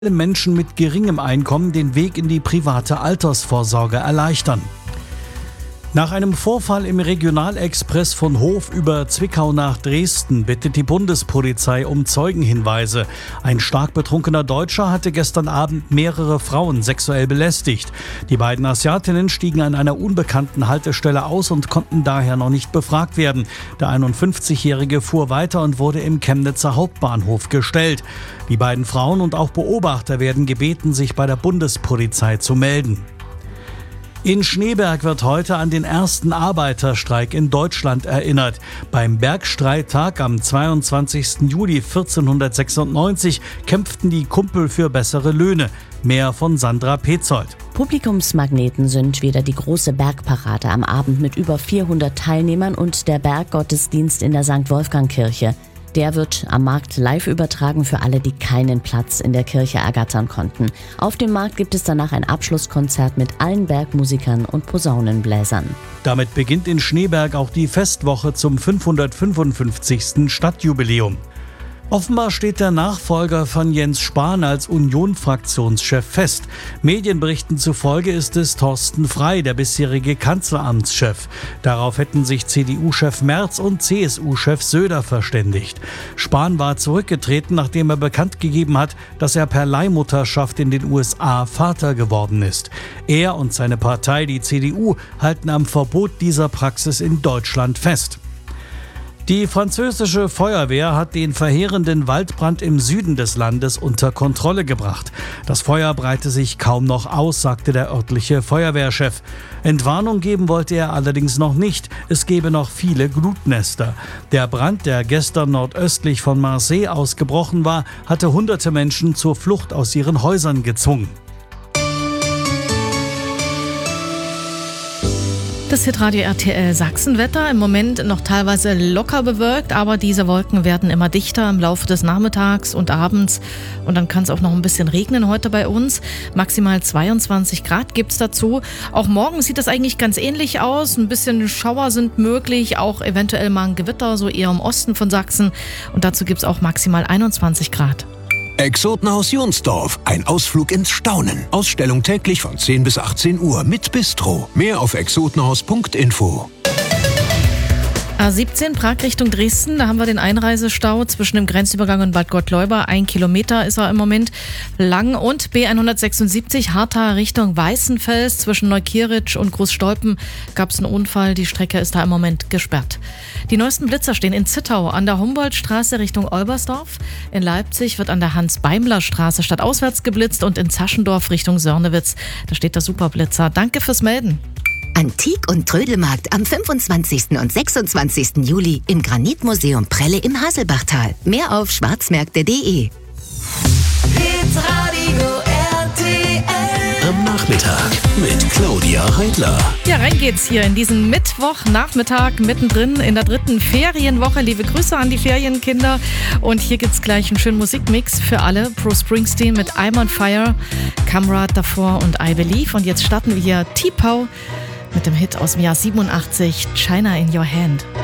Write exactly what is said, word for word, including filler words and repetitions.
Menschen mit geringem Einkommen den Weg in die private Altersvorsorge erleichtern. Nach einem Vorfall im Regionalexpress von Hof über Zwickau nach Dresden bittet die Bundespolizei um Zeugenhinweise. Ein stark betrunkener Deutscher hatte gestern Abend mehrere Frauen sexuell belästigt. Die beiden Asiatinnen stiegen an einer unbekannten Haltestelle aus und konnten daher noch nicht befragt werden. Der einundfünfzigjährige fuhr weiter und wurde im Chemnitzer Hauptbahnhof gestellt. Die beiden Frauen und auch Beobachter werden gebeten, sich bei der Bundespolizei zu melden. In Schneeberg wird heute an den ersten Arbeiterstreik in Deutschland erinnert. Beim Bergstreittag am zweiundzwanzigsten Juli vierzehnhundertsechsundneunzig kämpften die Kumpel für bessere Löhne. Mehr von Sandra Petzold. Publikumsmagneten sind wieder die große Bergparade am Abend mit über vierhundert Teilnehmern und der Berggottesdienst in der Sankt Wolfgang-Kirche. Der wird am Markt live übertragen für alle, die keinen Platz in der Kirche ergattern konnten. Auf dem Markt gibt es danach ein Abschlusskonzert mit allen Bergmusikern und Posaunenbläsern. Damit beginnt in Schneeberg auch die Festwoche zum fünfhundertfünfundfünfzigsten Stadtjubiläum. Offenbar steht der Nachfolger von Jens Spahn als Union-Fraktionschef fest. Medienberichten zufolge ist es Thorsten Frey, der bisherige Kanzleramtschef. Darauf hätten sich C D U-Chef Merz und C S U-Chef Söder verständigt. Spahn war zurückgetreten, nachdem er bekannt gegeben hat, dass er per Leihmutterschaft in den U S A Vater geworden ist. Er und seine Partei, die C D U, halten am Verbot dieser Praxis in Deutschland fest. Die französische Feuerwehr hat den verheerenden Waldbrand im Süden des Landes unter Kontrolle gebracht. Das Feuer breite sich kaum noch aus, sagte der örtliche Feuerwehrchef. Entwarnung geben wollte er allerdings noch nicht. Es gebe noch viele Glutnester. Der Brand, der gestern nordöstlich von Marseille ausgebrochen war, hatte hunderte Menschen zur Flucht aus ihren Häusern gezwungen. Das Hitradio R T L Sachsenwetter, im Moment noch teilweise locker bewölkt, aber diese Wolken werden immer dichter im Laufe des Nachmittags und abends und dann kann es auch noch ein bisschen regnen heute bei uns. Maximal zweiundzwanzig Grad gibt's dazu. Auch morgen sieht das eigentlich ganz ähnlich aus. Ein bisschen Schauer sind möglich, auch eventuell mal ein Gewitter, so eher im Osten von Sachsen und dazu gibt's auch maximal einundzwanzig Grad. Exotenhaus Jonsdorf, ein Ausflug ins Staunen. Ausstellung täglich von zehn bis achtzehn Uhr mit Bistro. Mehr auf exotenhaus punkt info. A siebzehn Prag Richtung Dresden, da haben wir den Einreisestau zwischen dem Grenzübergang und Bad Gottleuba. Ein Kilometer ist er im Moment lang. Und B hundertsechsundsiebzig Hartha Richtung Weißenfels zwischen Neukirch und Großstolpen gab es einen Unfall. Die Strecke ist da im Moment gesperrt. Die neuesten Blitzer stehen in Zittau an der Humboldtstraße Richtung Olbersdorf. In Leipzig wird an der Hans-Beimler-Straße stadtauswärts geblitzt und in Zaschendorf Richtung Sörnewitz. Da steht der Superblitzer. Danke fürs Melden. Antik- und Trödelmarkt am fünfundzwanzigsten und sechsundzwanzigsten Juli im Granitmuseum Prelle im Haselbachtal. Mehr auf schwarzmärkte punkt de. Hitradio R T L. Am Nachmittag mit Claudia Heidler. Ja, rein geht's hier in diesen Mittwochnachmittag mittendrin in der dritten Ferienwoche. Liebe Grüße an die Ferienkinder. Und hier gibt's gleich einen schönen Musikmix für alle. Bruce Springsteen mit I'm on Fire, Camrad davor und I Believe. Und jetzt starten wir hier T-Pow mit dem Hit aus dem Jahr siebenundachtzig, China in Your Hand.